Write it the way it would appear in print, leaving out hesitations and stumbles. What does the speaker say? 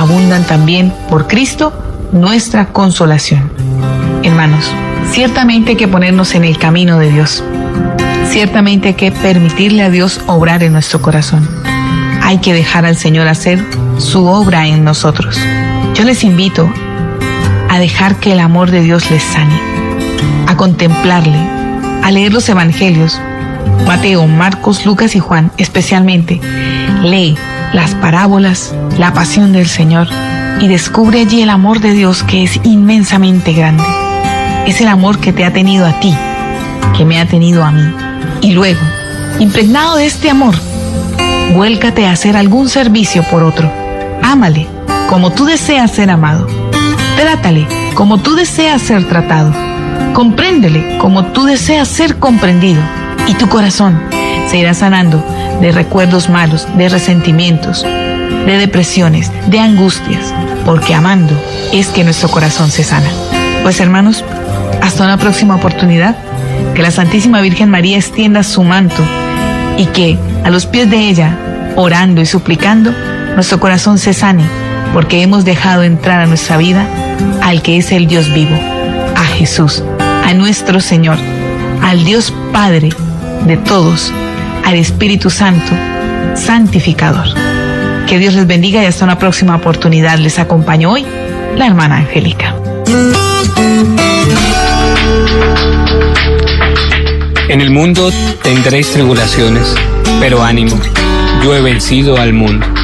abundan también por Cristo, nuestra consolación. Hermanos, ciertamente hay que ponernos en el camino de Dios. Ciertamente hay que permitirle a Dios obrar en nuestro corazón. Hay que dejar al Señor hacer su obra en nosotros. Yo les invito a dejar que el amor de Dios les sane, a contemplarle, a leer los evangelios, Mateo, Marcos, Lucas y Juan especialmente. Lee las parábolas, la pasión del Señor y descubre allí el amor de Dios, que es inmensamente grande. Es el amor que te ha tenido a ti, que me ha tenido a mí. Y luego, impregnado de este amor, vuélcate a hacer algún servicio por otro. Ámale como tú deseas ser amado. Trátale como tú deseas ser tratado. Compréndele como tú deseas ser comprendido. Y tu corazón se irá sanando de recuerdos malos, de resentimientos, de depresiones, de angustias, porque amando es que nuestro corazón se sana. Pues hermanos, hasta una próxima oportunidad. Que la Santísima Virgen María extienda su manto y que a los pies de ella, orando y suplicando, nuestro corazón se sane, porque hemos dejado entrar a nuestra vida al que es el Dios vivo, a Jesús, a nuestro Señor, al Dios Padre de todos, al Espíritu Santo, santificador. Que Dios les bendiga y hasta una próxima oportunidad. Les acompañó hoy la hermana Angélica. En el mundo tendréis tribulaciones, pero ánimo, yo he vencido al mundo.